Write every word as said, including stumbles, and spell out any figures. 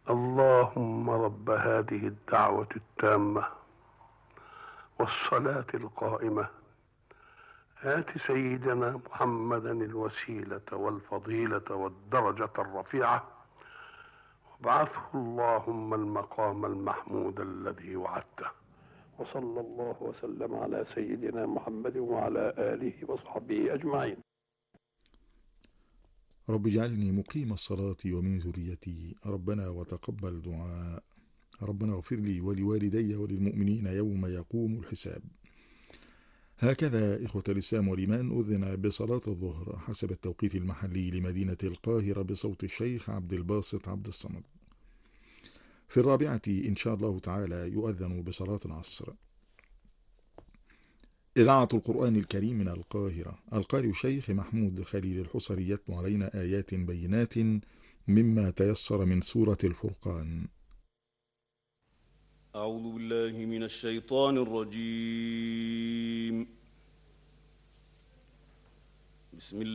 اللهم رب هذه الدعوة التامة والصلاة القائمة آت سيدنا محمدا الوسيلة والفضيلة والدرجة الرفيعة وابعثه اللهم المقام المحمود الذي وعدته. وصلى الله وسلم على سيدنا محمد وعلى آله وصحبه أجمعين. رب اجعلني مقيم الصلاة ومن ذريتي، ربنا وتقبل دعاء، ربنا اغفر لي ولوالدي وللمؤمنين يوم يقوم الحساب. هكذا إخوة الإسلام والإيمان أذن بصلاة الظهر حسب التوقيت المحلي لمدينة القاهرة بصوت الشيخ عبد الباسط عبد الصمد. في الرابعة إن شاء الله تعالى يؤذن بصلاة العصر. إذاعة القرآن الكريم من القاهرة، القارئ الشيخ محمود خليل الحصري يتلو علينا آيات بينات مما تيسر من سورة الفرقان. أعوذ بالله من الشيطان الرجيم. بسم الله